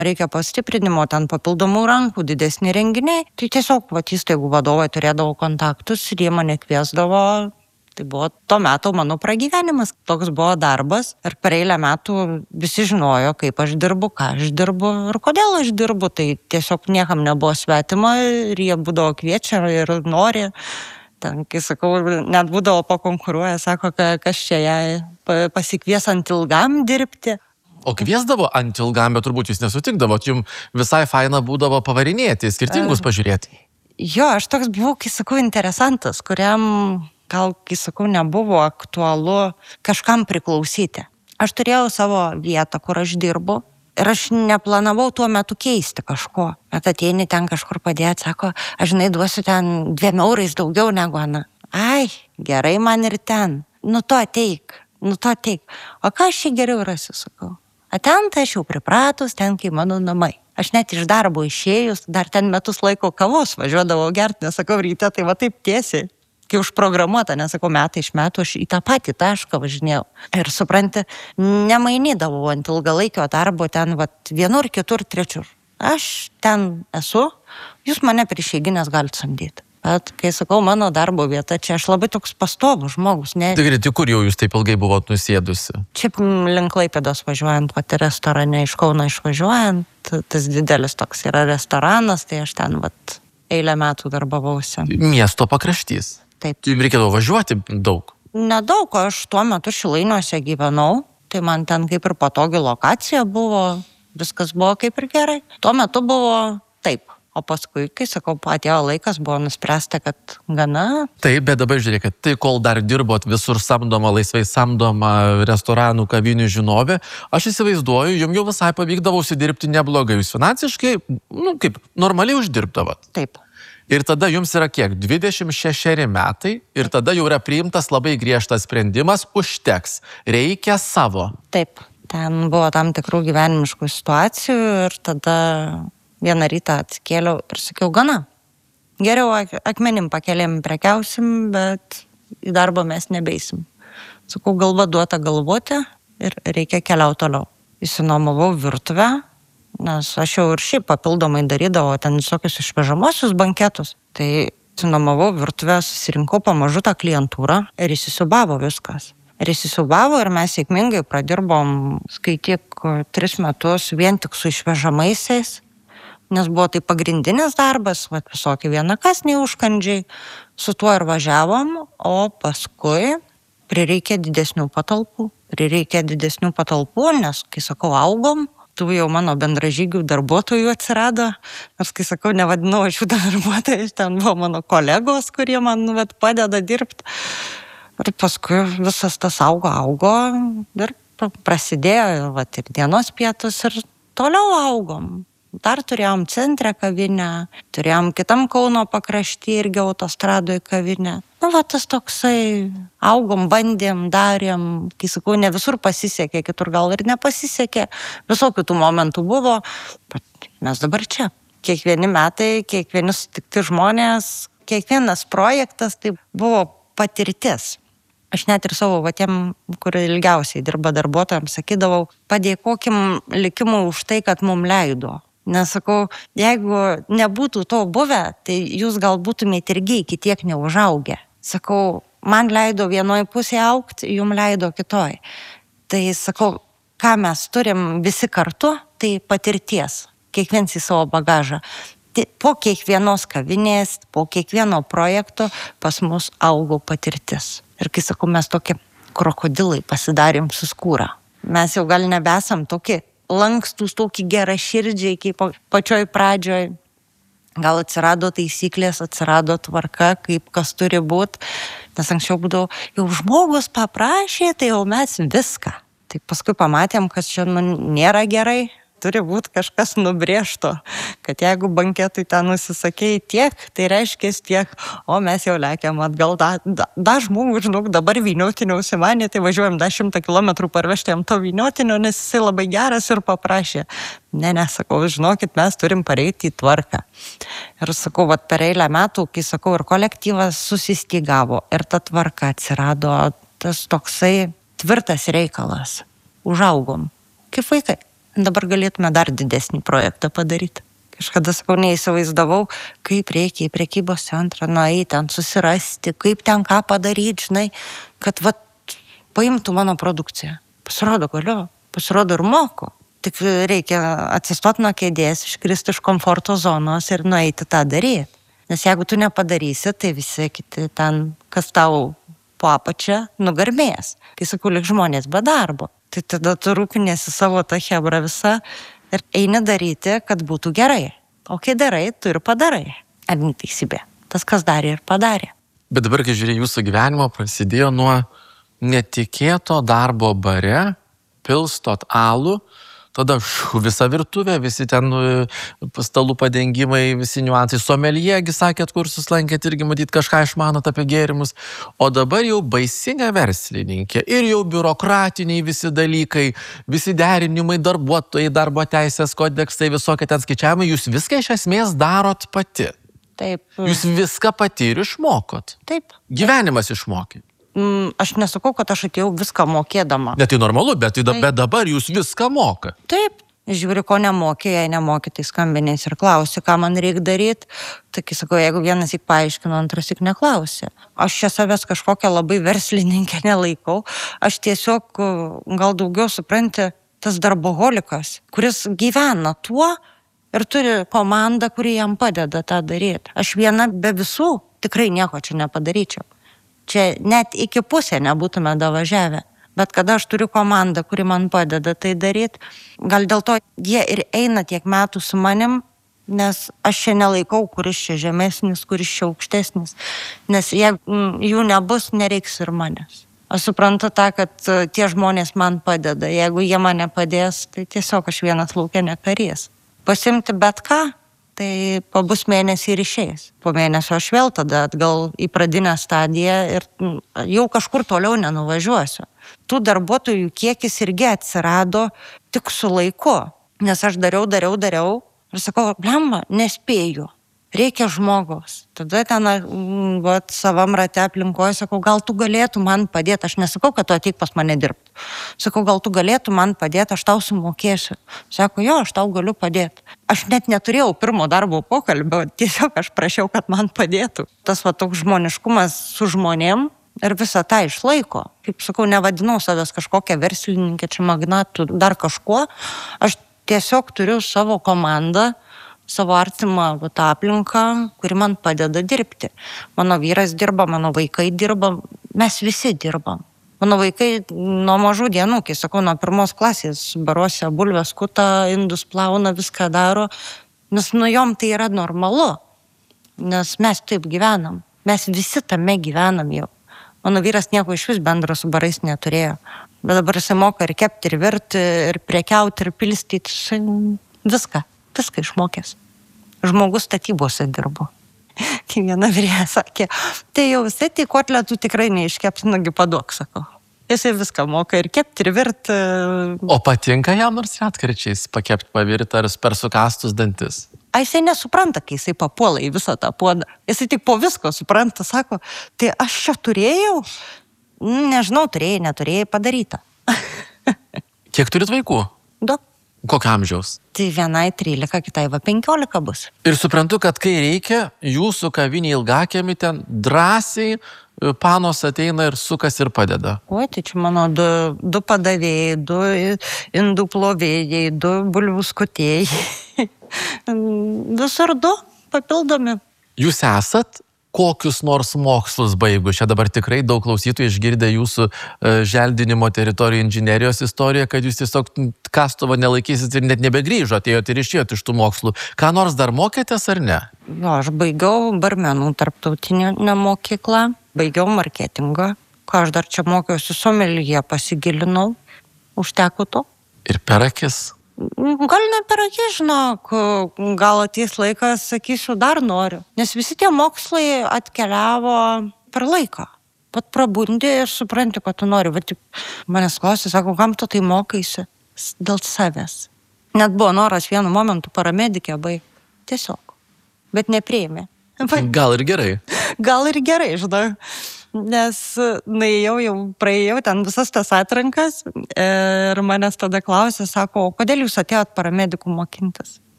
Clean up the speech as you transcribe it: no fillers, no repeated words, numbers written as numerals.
reikia pastiprinimo, ten papildomų rankų, didesni renginiai. Tai tiesiog įstaigų vadovai turėdavo kontaktus ir jie mane kviesdavo. Tai buvo to meto mano pragyvenimas, toks buvo darbas ir per eilę metų visi žinojo, kaip aš dirbu, ką aš dirbu ir kodėl aš dirbu. Tai tiesiog niekam nebuvo svetima ir jie būdavo kviečia ir nori. Ten, kai sakau, net būdavo pakonkuruoja, sako, kas čia jai pasikvies ant ilgam dirbti. O kviesdavo ant ilgam, bet turbūt jūs nesutikdavot, jums visai faina būdavo pavarinėti, skirtingus pažiūrėti. Jo, aš toks buvau, kai sakau, interesantas, kuriam gal, kai sakau, nebuvo aktualu kažkam priklausyti. Aš turėjau savo vietą, kur aš dirbu ir aš neplanavau tuo metu keisti kažko. Bet ateini ten kažkur padėti, sako, aš duosiu ten 2 eurais daugiau negu Ana. Ai, gerai man ir ten. Nu to ateik. O ką aš čia geriau rasiu, sakau. O ten tai aš jau pripratus, ten kai mano namai. Aš net iš darbo išėjus, dar ten metus laiko kavos važiuodavau gerti, nesakau, ryte, tai va taip tiesiai. Kai užprogramuota, nesakau, metai iš metų aš į tą patį tašką važinėjau. Ir supranti, nemainydavau ant ilgalaikio darbo ten vienur, kitur, trečiur. Aš ten esu, jūs mane per išeiginės galite samdyti. Bet kai sakau, mano darbo vieta, čia aš labai toks pastovus žmogus. Tai kur jau jūs taip ilgai buvot nusėdusi? Čia link Klaipėdos važiuojant, restorane iš Kauno išvažiuojant, tas didelis toks yra restoranas, tai aš ten eilę metų darbavausi. Miesto pakraštys. Taip. Jums reikėdavo važiuoti daug? Nedaug, aš tuo metu Šilainiuose gyvenau, tai man ten kaip ir patogi lokacija buvo, viskas buvo kaip ir gerai. Tuo metu buvo taip, o paskui, kai sakau, atėjo laikas, buvo nuspręsta, kad gana. Taip, bet dabar žiūrėkit, tai kol dar dirbot visur samdoma, laisvai samdoma restoranų, kavinių žinovė, aš įsivaizduoju, jums jau visai pavykdavo užsidirbti neblogai, jūs finansiškai, kaip normaliai uždirbdavot. Taip. Ir tada jums yra kiek? 26 metai ir tada jau yra priimtas labai griežtas sprendimas, užteks, reikia savo. Taip, ten buvo tam tikrų gyvenimiškų situacijų ir tada vieną rytą atsikėliau ir sakiau, gana. Geriau akmenim pakėlėm prekiausim, bet į darbą mes nebeisim. Sakau, galva duota galvoti ir reikia keliauti toliau. Įsinuomavau virtuvę. Nes aš jau ir šiaip papildomai darydavau ten visokius išvežamosius banketus. Tai nuomavau virtuvę, susirinkau pamažu tą klientūrą ir įsisiubavo viskas. Ir mes sėkmingai pradirbom, skaityk, 3 metus vien tik su išvežamaisiais, nes buvo tai pagrindinis darbas, visokie vienakasniai užkandžiai, su tuo ir važiavom, o paskui prireikė didesnių patalpų, nes, kai sakau, augom, tų jau mano bendražygių darbuotojų atsirado, nors, kai sakau, nevadinau aš jų darbuotojais, ten buvo mano kolegos, kurie man padeda dirbti. Ir paskui visas tas augo ir prasidėjo ir dienos pietus ir toliau augom. Dar turėjom centre kavinę, turėjom kitam Kauno pakrašty irgi autostradoje kavinę. Tas toksai, augom, bandėm, darėm, kai sakau, ne visur pasisekė, kitur gal ir nepasisekė, visokių tų momentų buvo, bet mes dabar čia. Kiekvieni metai, kiekvieni sutikti žmonės, kiekvienas projektas, tai buvo patirtis. Aš net ir savo tiem, kur ilgiausiai dirba darbuotojams, sakydavau, padėkokim likimui už tai, kad mum leido. Nes sakau, jeigu nebūtų to buvę, tai jūs gal būtumėte irgi iki tiek neužaugę. Sakau, man leido vienoj pusėje augti, jum leido kitoj. Tai sakau, ką mes turim visi kartu, tai patirties, kiekvienas į savo bagažą. Tai po kiekvienos kavinės, po kiekvieno projekto pas mus augo patirtis. Ir kai sakau, mes tokie krokodilai pasidarėm su skūra. Mes jau gal nebesam tokie lankstus, tokį geraširdžiai, kaip pačioj pradžioj. Gal atsirado taisyklės, atsirado tvarka, kaip kas turi būti. Nes anksčiau būdavo, jau žmogus paprašė, tai jau mes viską. Tai paskui pamatėm, kad čia nėra gerai. Turi būti kažkas nubrėžto, kad jeigu banketui ten nusisakėjai tiek, tai reiškia tiek, o mes jau lekiam atgal. Da žmogų, žinok, dabar vyniotinio užsimanė, tai važiuojam 100 km parvežti jam to vyniotinio, nes jisai labai geras ir paprašė. Ne, sakau, žinokit, mes turim pareiti į tvarką. Ir sakau, per eilę metų, kai sakau, ir kolektyvas susistygavo, ir ta tvarka atsirado, tas toksai tvirtas reikalas. Užaugom, kaip vaikai. Dabar galėtume dar didesnį projektą padaryti. Kažkada, sakau, neįsivaizdavau, kaip reikia į prekybos centrą nueiti, ten susirasti, kaip ten ką padaryti, žinai, kad paimtų mano produkciją. Pasirodo, galiu, pasirodo ir moku. Tik reikia atsistoti nuo kėdės, iškristi iš komforto zonos ir nueiti tą daryti. Nes jeigu tu nepadarysi, tai visi kiti ten, kas tau po apačią, nugarbės. Kai sakau, lyg žmonės be darbo. Tai tada tu rūpinėsi savo tą chebrą visą ir eini daryti, kad būtų gerai. O kai darai, tu ir padarai. Ar neteisybė? Tas, kas darė ir padarė. Bet dabar, kai žiūrėjau, jūsų gyvenimo prasidėjo nuo netikėto darbo bare, pilstot alų, tada visa virtuvė, visi ten stalų padengimai, visi niuansai. Someliegi sakėt, kursus lankėt irgi matyt kažką išmanot apie gėrimus. O dabar jau baisinė verslininkė ir jau biurokratiniai visi dalykai, visi derinimai, darbuotojai, darbo teisės kodeksai, visokie ten skaičiavimai. Jūs viską iš esmės darot pati. Taip. Jūs viską pati ir išmokot. Taip. Gyvenimas išmokė. Aš nesakau, kad aš atėjau viską mokėdama. Net tai normalu, bet dabar jūs viską moka. Taip. Žiūri, ko nemokė, jei nemokė, tai skambinės ir klausi, ką man reikia daryti. Tai, kai sakau, jeigu vienas įk paaiškino, antras įk neklausė. Aš čia savęs kažkokią labai verslininkę nelaikau. Aš tiesiog gal daugiau supranti tas darboholikas, kuris gyvena tuo ir turi komandą, kuri jam padeda tą daryti. Aš viena be visų tikrai nieko čia nepadaryčiau. Čia net iki pusę nebūtume davažiavę. Bet kada aš turiu komandą, kuri man padeda tai daryti, gal dėl to jie ir eina tiek metų su manim, nes aš čia nelaikau, kuris čia žemesnis, kuris čia aukštesnis. Nes jeigu jų nebus, nereiks ir manęs. Aš suprantu tą, kad tie žmonės man padeda. Jeigu jie mane padės, tai tiesiog aš vienas lauke nekarės. Pasimti bet ką, tai pabus mėnesį ir išeis. Po mėnesio aš vėl tada atgal į pradinę stadiją ir jau kažkur toliau nenuvažiuosiu. Tų darbuotojų kiekis irgi atsirado tik su laiku. Nes aš dariau ir sakau, blemba, nespėju. Reikia žmogaus. Tada ten savam rate aplinkoje sakau, gal tu galėtum man padėti. Aš nesakau, kad tu ateik pas mane dirbti. Sakau, gal tu galėtum man padėti, aš tau sumokėsiu. Sako, jo, aš tau galiu padėti. Aš net neturėjau pirmo darbo pokalbio, tiesiog aš prašiau, kad man padėtų. Tas toks žmoniškumas su žmonėm ir visą tą išlaiko. Kaip sakau, nevadinau savęs kažkokią verslininkę, čia magnatų, dar kažkuo. Aš tiesiog turiu savo komandą, savo artimą tą aplinką, kuri man padeda dirbti. Mano vyras dirba, mano vaikai dirba, mes visi dirbam. Mano vaikai nuo mažų dienų, kai sakau, nuo 1 klasės baruose bulves kuta, indus plauna, viską daro, nes jom tai yra normalu, nes mes taip gyvenam. Mes visi tame gyvenam jau. Mano vyras nieko iš vis bendro su barais neturėjo. Bet dabar jisai moka ir kepti, ir virti, ir prekiauti, ir pilstyti. Viską išmokęs. Žmogus statybose dirbo. Kai viena vyrėja sakė, tai jau visai tai kotletų tikrai neiškeps, nagi paduok, sakau. Jisai viską moka ir kepti, ir virti. O patinka jam nors retkarčiais pakepti, pavirti ar per sukastus dantis? Jisai nesupranta, kai jisai papuola į visą tą puodą. Jisai tik po visko supranta, sako, tai aš čia turėjau, nežinau, turėjai, neturėjai padaryta. Kiek turit vaikų? 2. Kokio amžiaus? Tai vienai 13, kitai 15 bus. Ir suprantu, kad kai reikia, jūsų kavinė Ilgakiemy ten drąsiai panos ateina ir sukas ir padeda. Oi, tai čia mano 2 padavėjai, 2 indų plovėjai, 2 bulvių skutėjai. Visur 2 papildomi. Jūs esat kokius nors mokslus baigus? Čia dabar tikrai daug klausytojų išgirdę jūsų želdinimo teritorijų inžinerijos istoriją, kad jūs tiesiog kastuvo nelaikysit ir net nebegrįžo, atėjot ir išėjot iš tų mokslų. Ką nors dar mokėtės ar ne? Jo, aš baigiau barmenų tarptautinę mokyklą, baigiau marketingą, ką aš dar čia mokiausi someljė, pasigilinau, užteko to. Ir per akis? Gal ne per akis, žinok, gal ateis laikas, sakysiu, dar noriu. Nes visi tie mokslai atkeliavo per laiką. Pat prabundi ir supranti, kad tu nori. Bet manęs klausė, sako, kam tu tai mokaisi? Dėl savęs. Net buvo noras vienu momentu paramedikė baigti. Tiesiog. Bet nepriėmė. Gal ir gerai. Gal ir gerai, žinau. nes nuėjau, jau praėjau ten visas tas atrankas ir manęs tada klausė, sako, o kodėl jūs atėjot paramedikų mokintis?